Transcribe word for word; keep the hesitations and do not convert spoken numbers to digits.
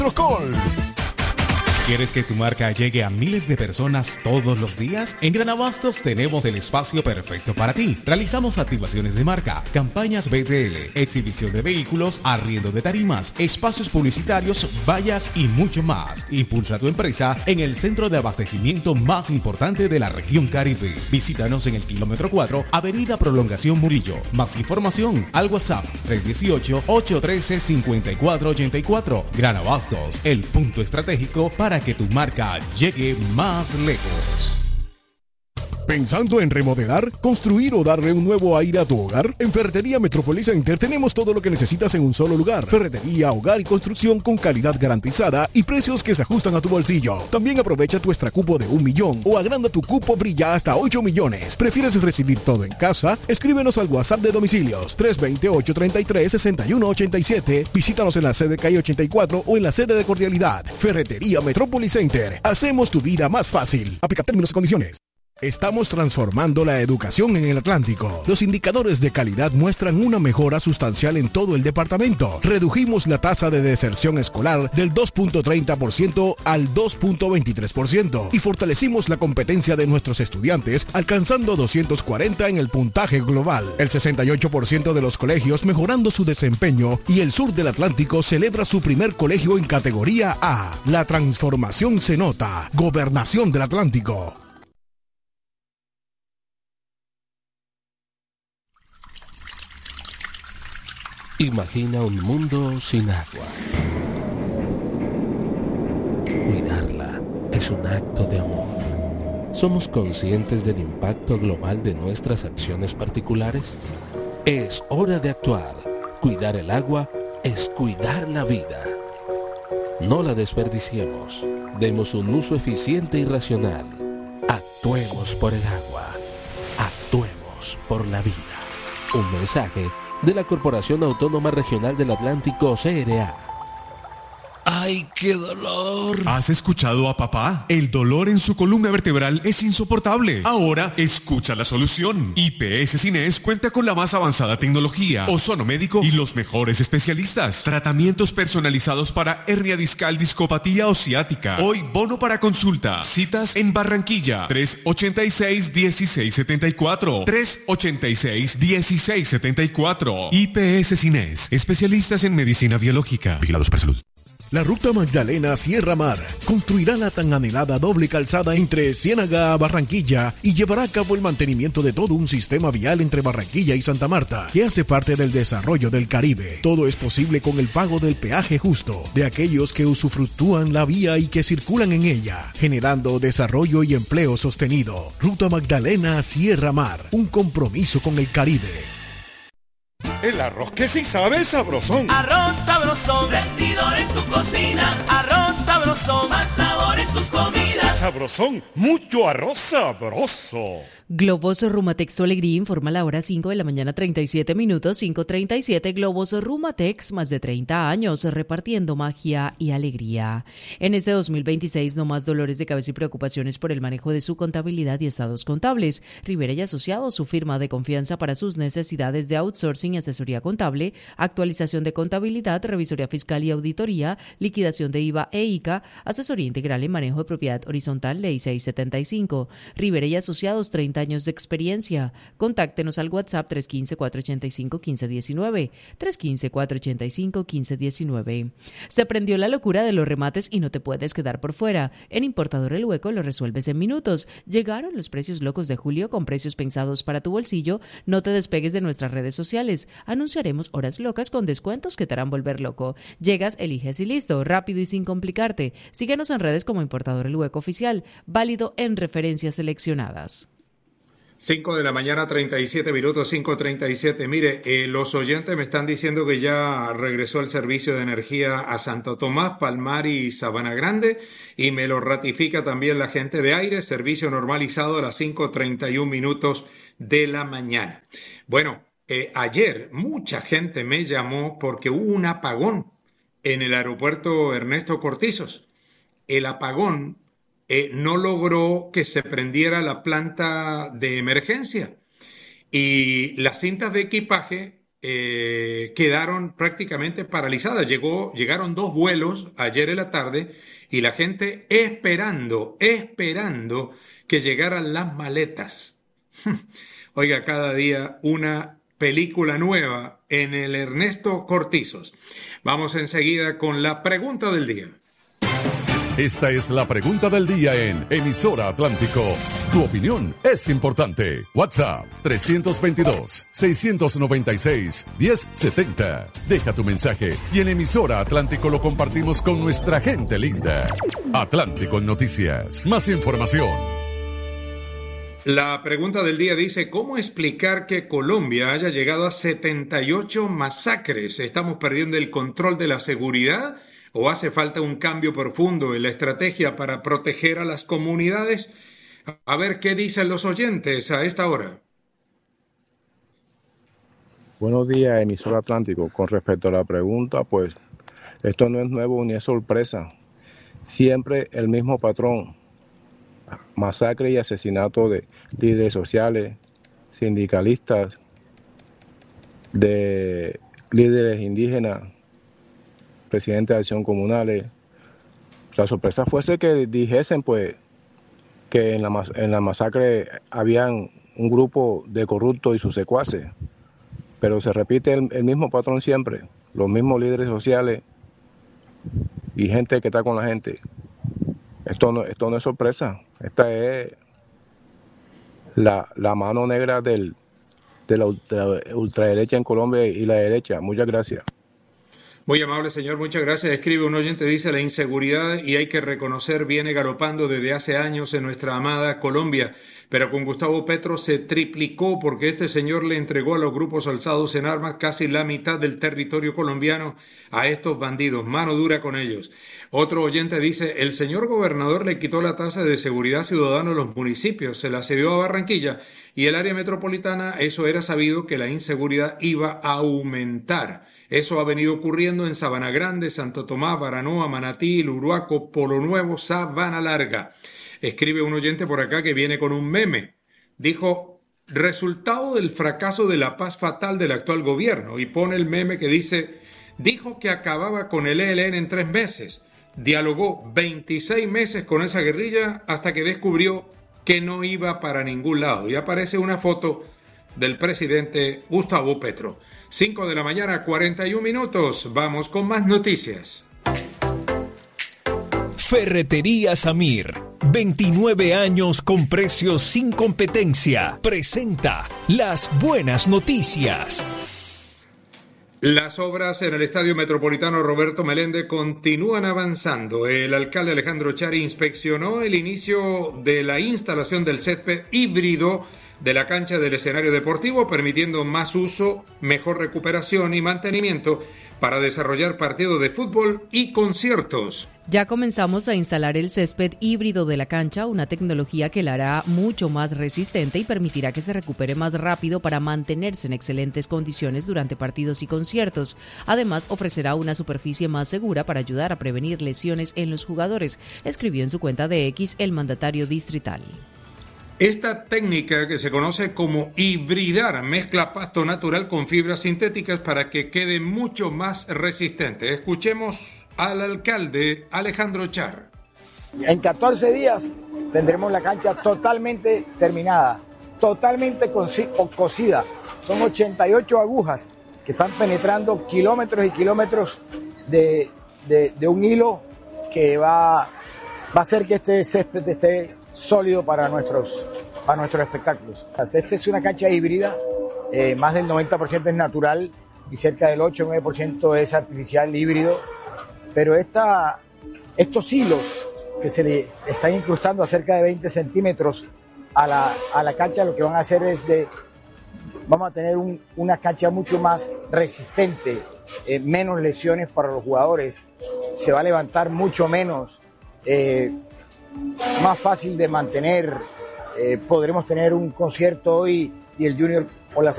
Electrocol. ¿Quieres que tu marca llegue a miles de personas todos los días? En Gran Abastos tenemos el espacio perfecto para ti. Realizamos activaciones de marca, campañas B T L, exhibición de vehículos, arriendo de tarimas, espacios publicitarios, vallas y mucho más. Impulsa tu empresa en el centro de abastecimiento más importante de la región Caribe. Visítanos en el kilómetro cuatro, Avenida Prolongación Murillo. Más información al WhatsApp tres uno ocho, ocho uno tres, cinco cuatro ocho cuatro. Gran Abastos, el punto estratégico para que tu marca llegue más lejos. ¿Pensando en remodelar, construir o darle un nuevo aire a tu hogar? En Ferretería Metrópolis Center tenemos todo lo que necesitas en un solo lugar. Ferretería, hogar y construcción con calidad garantizada y precios que se ajustan a tu bolsillo. También aprovecha tu extra cupo de un millón o agranda tu cupo brilla hasta ocho millones. ¿Prefieres recibir todo en casa? Escríbenos al WhatsApp de domicilios tres dos ocho, tres tres, seis uno ocho siete. Visítanos en la sede calle ochenta y cuatro o en la sede de Cordialidad. Ferretería Metrópolis Center. Hacemos tu vida más fácil. Aplica términos y condiciones. Estamos transformando la educación en el Atlántico. Los indicadores de calidad muestran una mejora sustancial en todo el departamento. Redujimos la tasa de deserción escolar del dos punto treinta por ciento al dos punto veintitrés por ciento y fortalecimos la competencia de nuestros estudiantes alcanzando doscientos cuarenta en el puntaje global. El sesenta y ocho por ciento de los colegios mejorando su desempeño y el sur del Atlántico celebra su primer colegio en categoría A. La transformación se nota. Gobernación del Atlántico. Imagina un mundo sin agua. Cuidarla es un acto de amor. ¿Somos conscientes del impacto global de nuestras acciones particulares? Es hora de actuar. Cuidar el agua es cuidar la vida. No la desperdiciemos. Demos un uso eficiente y racional. Actuemos por el agua. Actuemos por la vida. Un mensaje de la Corporación Autónoma Regional del Atlántico, C R A. ¡Ay, qué dolor! ¿Has escuchado a papá? El dolor en su columna vertebral es insoportable. Ahora, escucha la solución. I P S Cines cuenta con la más avanzada tecnología, ozono médico y los mejores especialistas. Tratamientos personalizados para hernia discal, discopatía o ciática. Hoy, bono para consulta. Citas en Barranquilla. tres ocho seis, uno seis siete cuatro. tres ocho seis, uno seis siete cuatro. I P S Cines. Especialistas en medicina biológica. Vigilados para salud. La Ruta Magdalena Sierra Mar construirá la tan anhelada doble calzada entre Ciénaga a Barranquilla y llevará a cabo el mantenimiento de todo un sistema vial entre Barranquilla y Santa Marta, que hace parte del desarrollo del Caribe. Todo es posible con el pago del peaje justo de aquellos que usufructúan la vía y que circulan en ella, generando desarrollo y empleo sostenido. Ruta Magdalena Sierra Mar, un compromiso con el Caribe. El arroz que sí sabe sabrosón. Arroz sabrosón, rendidor en tu cocina. Arroz sabrosón, más sabor en tus comidas. Sabrosón, mucho arroz sabroso. Globos Rumatex Alegría informa la hora cinco de la mañana treinta y siete minutos, cinco treinta y siete. Globos Rumatex, más de treinta años repartiendo magia y alegría. En este dos mil veintiséis no más dolores de cabeza y preocupaciones por el manejo de su contabilidad y estados contables. Rivera y Asociados, su firma de confianza para sus necesidades de outsourcing y asesoría contable, actualización de contabilidad, revisoría fiscal y auditoría, liquidación de I V A e I C A, asesoría integral en manejo de propiedad horizontal, ley seiscientos setenta y cinco. Rivera y Asociados, treinta años de experiencia. Contáctenos al WhatsApp tres uno cinco, cuatro ocho cinco, uno cinco uno nueve, tres uno cinco, cuatro ocho cinco, uno cinco uno nueve. Se prendió la locura de los remates y no te puedes quedar por fuera. En Importador El Hueco lo resuelves en minutos. Llegaron los precios locos de julio con precios pensados para tu bolsillo. No te despegues de nuestras redes sociales. Anunciaremos horas locas con descuentos que te harán volver loco. Llegas, eliges y listo, rápido y sin complicarte. Síguenos en redes como Importador El Hueco Oficial, válido en referencias seleccionadas. cinco de la mañana, treinta y siete minutos, cinco treinta y siete. Mire, eh, los oyentes me están diciendo que ya regresó el servicio de energía a Santo Tomás, Palmar y Sabana Grande, y me lo ratifica también la gente de aire, servicio normalizado a las cinco treinta y un minutos de la mañana. Bueno, eh, ayer mucha gente me llamó porque hubo un apagón en el aeropuerto Ernesto Cortizos. El apagón Eh, no logró que se prendiera la planta de emergencia y las cintas de equipaje eh, quedaron prácticamente paralizadas. Llegó, llegaron dos vuelos ayer en la tarde y la gente esperando, esperando que llegaran las maletas. Oiga, cada día una película nueva en el Ernesto Cortizos. Vamos enseguida con la pregunta del día. Esta es la pregunta del día en Emisora Atlántico. Tu opinión es importante. WhatsApp tres veintidós, seiscientos noventa y seis, diez setenta. Deja tu mensaje y en Emisora Atlántico lo compartimos con nuestra gente linda. Atlántico en Noticias. Más información. La pregunta del día dice, ¿cómo explicar que Colombia haya llegado a setenta y ocho masacres? ¿Estamos perdiendo el control de la seguridad o hace falta un cambio profundo en la estrategia para proteger a las comunidades? A ver qué dicen los oyentes a esta hora. Buenos días, emisor Atlántico. Con respecto a la pregunta, pues esto no es nuevo ni es sorpresa. Siempre el mismo patrón. Masacre y asesinato de líderes sociales, sindicalistas, de líderes indígenas, presidentes de acción comunales. La sorpresa fuese que dijesen pues que en la, en la masacre habían un grupo de corruptos y sus secuaces, pero se repite el, el mismo patrón siempre, los mismos líderes sociales y gente que está con la gente. Esto no, esto no es sorpresa, esta es la, la mano negra del, de, la, de la ultraderecha en Colombia y la derecha. Muchas gracias. Muy amable, señor, muchas gracias. Escribe un oyente, dice, la inseguridad, y hay que reconocer, viene galopando desde hace años en nuestra amada Colombia, pero con Gustavo Petro se triplicó porque este señor le entregó a los grupos alzados en armas casi la mitad del territorio colombiano a estos bandidos. Mano dura con ellos. Otro oyente dice, el señor gobernador le quitó la tasa de seguridad ciudadana a los municipios, se la cedió a Barranquilla y el área metropolitana, eso era sabido que la inseguridad iba a aumentar. Eso ha venido ocurriendo en Sabana Grande, Santo Tomás, Baranoa, Manatí, Uruaco, Polo Nuevo, Sabana Larga. Escribe un oyente por acá que viene con un meme. Dijo, resultado del fracaso de la paz fatal del actual gobierno. Y pone el meme que dice, dijo que acababa con el E L N en tres meses. Dialogó veintiséis meses con esa guerrilla hasta que descubrió que no iba para ningún lado. Y aparece una foto del presidente Gustavo Petro. cinco de la mañana, cuarenta y un minutos. Vamos con más noticias. Ferretería Samir, veintinueve años con precios sin competencia. Presenta las buenas noticias. Las obras en el Estadio Metropolitano Roberto Meléndez continúan avanzando. El alcalde Alejandro Chari inspeccionó el inicio de la instalación del césped híbrido de la cancha del escenario deportivo, permitiendo más uso, mejor recuperación y mantenimiento para desarrollar partidos de fútbol y conciertos. Ya comenzamos a instalar el césped híbrido de la cancha, una tecnología que la hará mucho más resistente y permitirá que se recupere más rápido para mantenerse en excelentes condiciones durante partidos y conciertos. Además, ofrecerá una superficie más segura para ayudar a prevenir lesiones en los jugadores, escribió en su cuenta de X el mandatario distrital. Esta técnica, que se conoce como hibridar, mezcla pasto natural con fibras sintéticas para que quede mucho más resistente. Escuchemos al alcalde Alejandro Char. En catorce días tendremos la cancha totalmente terminada, totalmente cosida. Son ochenta y ocho agujas que están penetrando kilómetros y kilómetros de, de, de un hilo que va, va a hacer que este césped esté sólido para nuestros, para nuestros espectáculos. Esta es una cancha híbrida, eh, más del noventa por ciento es natural y cerca del ocho o nueve por ciento es artificial híbrido, pero esta, estos hilos que se le están incrustando a cerca de veinte centímetros a la, a la cancha, lo que van a hacer es de, vamos a tener un, una cancha mucho más resistente, eh, menos lesiones para los jugadores, se va a levantar mucho menos, eh, más fácil de mantener, eh, podremos tener un concierto hoy y el Junior o la